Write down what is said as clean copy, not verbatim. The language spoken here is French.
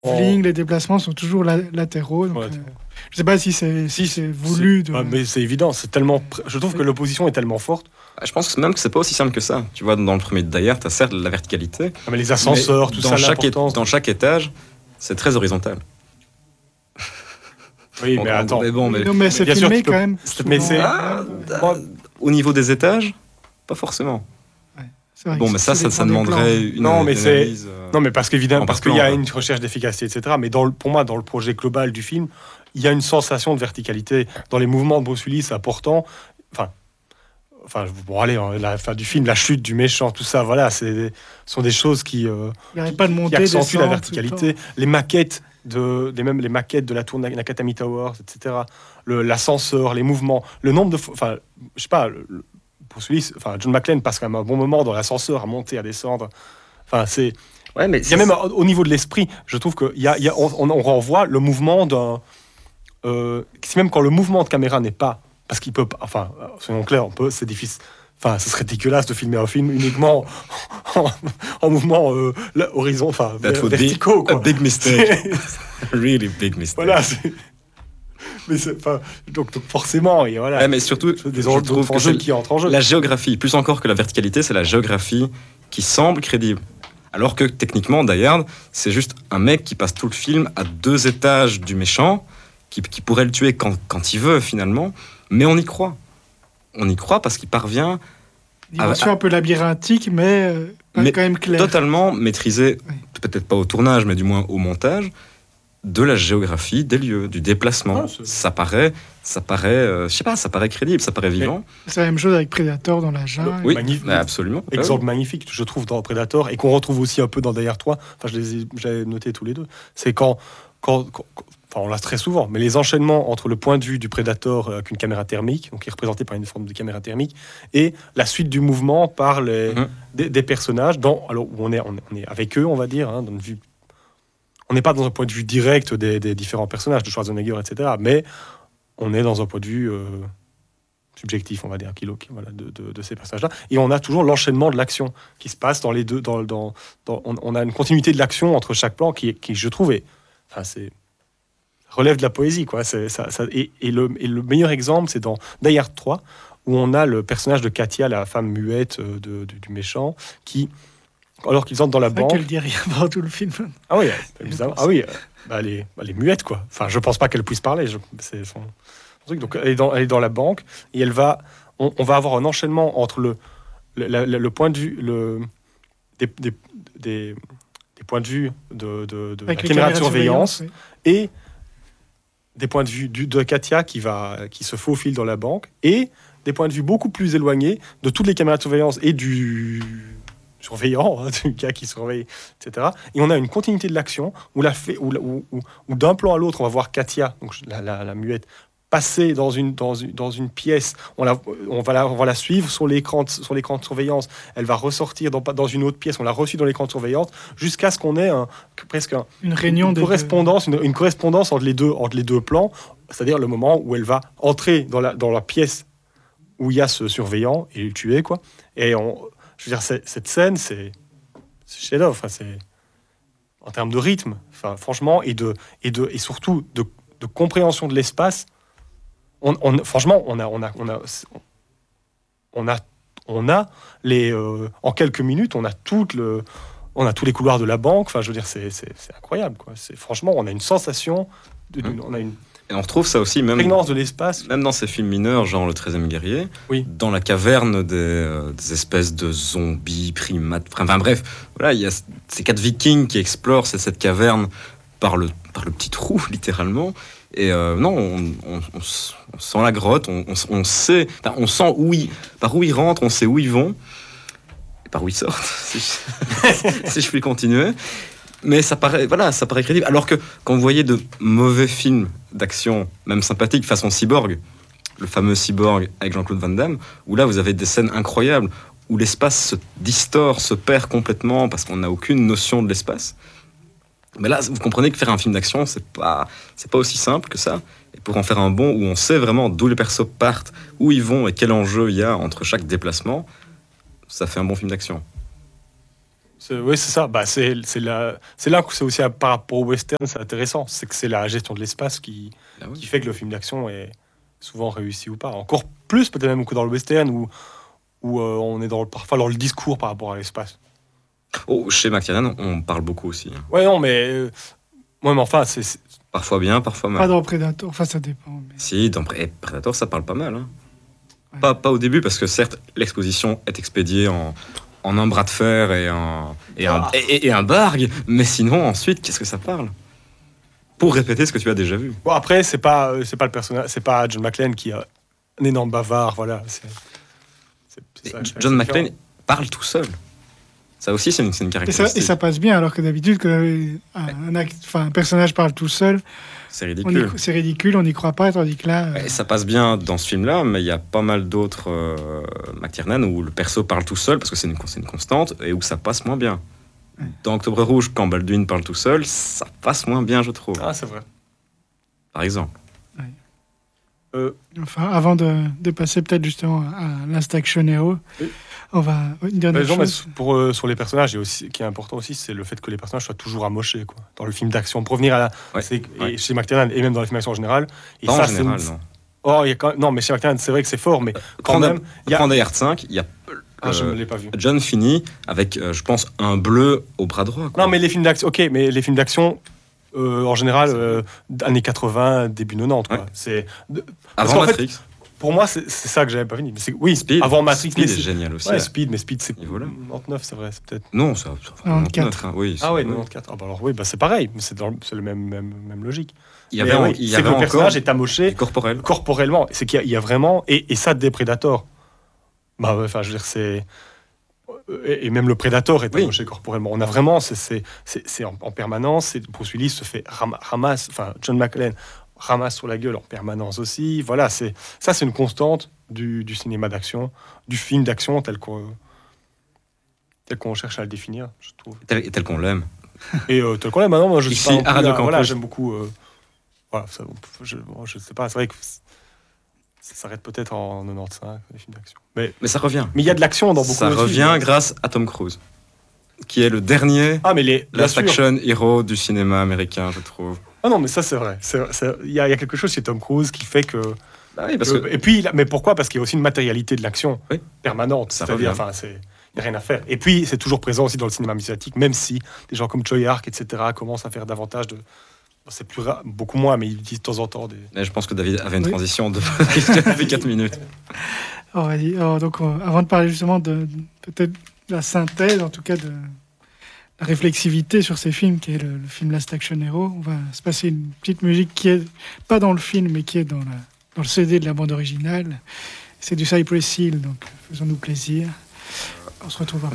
lignes, les déplacements sont toujours latéraux. Donc, Ouais. je sais pas si c'est voulu. Mais c'est évident. Je trouve que l'opposition est tellement forte. Je pense même que c'est pas aussi simple que ça. Tu vois, dans le premier Die Hard, t'as certes la verticalité. Mais les ascenseurs, mais tout dans ça, chaque l'importance. dans chaque étage, c'est très horizontal. Oui, mais attends. Mais c'est bien sûr, filmé tu peux- quand même. mais souvent. c'est- Au niveau des étages, pas forcément. C'est vrai Bon, que mais ça dépend des demanderait plans. une Non, mais c'est- analyse. Non, mais parce qu'évidemment, En parce plan, qu'il y a quoi. une recherche d'efficacité, etc. Mais pour moi, dans le projet global du film, il y a une sensation de verticalité. Dans les mouvements de Bruce Willis, c'est important. Bon, allez, la fin du film, la chute du méchant, tout ça, voilà, ce sont des choses qui Il n'y pas de qui montée, accentuent la descente, verticalité. Les maquettes même les maquettes de la tour Nakatami Towers, etc. L'ascenseur, les mouvements, le nombre de enfin, je sais pas, Bruce Willis, John McClane passe quand même un bon moment dans l'ascenseur à monter, à descendre. Enfin, c'est Ouais, mais il y a même au niveau de l'esprit, je trouve que on renvoie le mouvement d'un si même quand le mouvement de caméra n'est pas parce qu'il peut soyons clairs, c'est difficile. Enfin, ce serait dégueulasse de filmer un film uniquement en mouvement horizon, verticaux. A big mistake. Really big mistake. Voilà. Mais donc forcément, et voilà. Ouais, mais surtout, des je trouve que enjeux qui entrent en jeu. la géographie, plus encore que la verticalité, c'est la géographie qui semble crédible. Alors que techniquement, Die Hard, c'est juste un mec qui passe tout le film à 2 étages du méchant, qui pourrait le tuer quand il veut finalement, mais on y croit. On y croit parce qu'il parvient Dimension un peu labyrinthique, mais quand même claire. totalement maîtriser, Oui. peut-être pas au tournage, mais du moins au montage, de la géographie des lieux, du déplacement. Ah, ça paraît, je sais pas, ça paraît crédible, ça paraît vivant. C'est la même chose avec Predator dans la jungle. Oui, magnifique. absolument. Exemple magnifique, je trouve, dans Predator, et qu'on retrouve aussi un peu dans Die Hard 3, j'avais noté tous les deux, c'est quand on l'a très souvent, mais les enchaînements entre le point de vue du Predator avec une caméra thermique, donc qui est représenté par une forme de caméra thermique, et la suite du mouvement par des personnages, où on est avec eux, on va dire, dans une vue. On n'est pas dans un point de vue direct des différents personnages de Schwarzenegger, etc., mais on est dans un point de vue subjectif, on va dire, de ces personnages-là. Et on a toujours l'enchaînement de l'action qui se passe dans les deux. On a une continuité de l'action entre chaque plan qui je trouve, relève de la poésie, quoi. Et le meilleur exemple, c'est dans Die Hard 3, où on a le personnage de Katia, la femme muette du méchant, qui, alors qu'ils entrent dans la C'est vrai banque. qu'elle dit rien pendant tout le film. Ah oui, évidemment. Ah oui, elle est muette, quoi. Enfin, je pense pas qu'elle puisse parler. C'est son truc. Donc, elle est dans la banque et on va avoir un enchaînement entre le point de vue, des points de vue de la Avec les caméra de surveillance oui. et des points de vue de Katia qui se faufile dans la banque et des points de vue beaucoup plus éloignés de toutes les caméras de surveillance et du surveillant, du gars qui surveille, etc. Et on a une continuité de l'action où d'un plan à l'autre, on va voir Katia, donc la muette, passer dans une pièce. On va la suivre sur l'écran de surveillance. Elle va ressortir dans une autre pièce. On l'a reçue dans l'écran de surveillance jusqu'à ce qu'on ait une réunion correspondance entre les deux plans, c'est-à-dire le moment où elle va entrer dans la pièce où il y a ce surveillant et le tuer, quoi. Et je veux dire, cette scène, c'est chef-d'œuvre. C'est en termes de rythme, franchement, et surtout de compréhension de l'espace. Franchement, on a les en quelques minutes, on a tous les couloirs de la banque. Enfin, je veux dire, c'est incroyable, quoi. Franchement, on a une sensation, on a une Et on retrouve ça aussi même prégnance de l'espace. Même dans ces films mineurs, genre Le 13e guerrier, Oui. dans la caverne des espèces de zombies, primates, enfin bref, voilà, il y a ces 4 vikings qui explorent cette caverne par le petit trou, littéralement. Et on sent la grotte, on sait, on sent par où ils rentrent, on sait où ils vont, et par où ils sortent, si je puis continuer. Mais ça paraît crédible. Alors que quand vous voyez de mauvais films d'action, même sympathiques, façon Cyborg, le fameux Cyborg avec Jean-Claude Van Damme, où là vous avez des scènes incroyables, où l'espace se distord, se perd complètement, parce qu'on n'a aucune notion de l'espace. Mais là, vous comprenez que faire un film d'action, c'est pas aussi simple que ça. Et pour en faire un bon, où on sait vraiment d'où les persos partent, où ils vont et quel enjeu il y a entre chaque déplacement, ça fait un bon film d'action. Oui, c'est ça. Bah, c'est là que c'est aussi par rapport au western, c'est intéressant. C'est que c'est la gestion de l'espace qui fait que le film d'action est souvent réussi ou pas. Encore plus peut-être même que dans le western où on est parfois dans le discours par rapport à l'espace. Oh, chez McTiernan, on parle beaucoup aussi. Hein. Ouais, non, mais enfin, c'est Parfois bien, parfois mal. Pas dans Predator, enfin ça dépend. Mais... Si, dans Predator, ça parle pas mal. Hein. Ouais. Pas au début, parce que certes, l'exposition est expédiée en un bras de fer et un bargue, mais sinon, ensuite, qu'est-ce que ça parle? Pour répéter ce que tu as déjà vu. bon. Après, c'est pas le personnage, c'est pas John McClane qui a un énorme bavard, voilà. C'est ça, John c'est McClane différent. parle tout seul. Ça aussi, c'est une Et caractéristique. ça passe bien, alors que d'habitude, quand un personnage parle tout seul, C'est ridicule. c'est ridicule, on n'y croit pas, tandis que là... Et ça passe bien dans ce film-là, mais il y a pas mal d'autres McTiernan où le perso parle tout seul, parce que c'est une constante, et où ça passe moins bien. Ouais. Dans Octobre Rouge, quand Baldwin parle tout seul, ça passe moins bien, je trouve. Ah, c'est vrai. Par exemple. Enfin, avant de passer peut-être justement à Last Action Hero, Oui. on va... Une dernière Mais chose. sur les personnages, qui est important aussi, c'est le fait que les personnages soient toujours amochés, quoi. Dans le film d'action, pour revenir à la... Ouais, et chez McTiernan, et même dans les films d'action en général. Et Pas ça, en général, c'est non. Oh, il y a non, mais chez McTiernan, c'est vrai que c'est fort, mais quand même... il y a... Prends Die Hard 5, il y a je ne l'ai pas vu. John Finney avec, je pense, un bleu au bras droit. Quoi. Non, mais les films d'action, ok, mais les films d'action, en général, années 80, début 90, quoi. Ouais. C'est... Avant qu'en fait, Matrix, pour moi, c'est ça que j'avais pas fini. Mais oui, Speed, avant Matrix, Speed mais est génial aussi. Ouais, à Speed, mais Speed, c'est niveau-là. 99, c'est vrai, c'est peut-être... Non, ça 94. hein, oui. Ah ouais, oui. 94. Ah bah alors oui, bah c'est pareil, mais c'est le même logique. Il y Mais avait, oui, il y c'est avait que le encore personnage est amoché corporel. corporellement. C'est qu'il y a vraiment... Et ça, des Predators. Bah, enfin, je veux dire, c'est... Et même le Predator est Oui. amoché corporellement. On a vraiment... C'est en permanence. Bruce Willis se fait ramasse... Enfin, John McClane ramasse sur la gueule en permanence aussi. Voilà, c'est une constante du cinéma d'action, du film d'action tel qu'on cherche à le définir, je trouve. Tel qu'on l'aime. Et tel qu'on l'aime, maintenant, moi, je Ici, sais pas non plus, à Radio voilà, Campus. j'aime beaucoup... voilà, je sais pas, c'est vrai que ça s'arrête peut-être en 95, les films d'action. Mais Mais ça revient. il y a de l'action dans beaucoup Ça de films. revient grâce à Tom Cruise, qui est le dernier Ah, mais bien last sûr. action hero du cinéma américain, je trouve. Ah non, mais ça, c'est vrai. Il y a quelque chose chez Tom Cruise qui fait que... Bah oui, parce que Et puis, mais pourquoi? Parce qu'il y a aussi une matérialité de l'action Oui. permanente. Ça C'est-à-dire, revient. enfin, il n'y a rien à faire. Et puis, c'est toujours présent aussi dans le cinéma médiatique, même si des gens comme Choi Ark, etc., commencent à faire davantage de... C'est plus rare, beaucoup moins, mais ils disent de temps en temps des... mais je pense que David avait une Oui. transition depuis 4 minutes. On va dire, avant de parler justement de peut-être la synthèse, en tout cas de la réflexivité sur ces films, qui est le film Last Action Hero, on va se passer une petite musique qui est pas dans le film, mais qui est dans le CD de la bande originale. C'est du Cypress Hill, donc faisons-nous plaisir. On se retrouve après.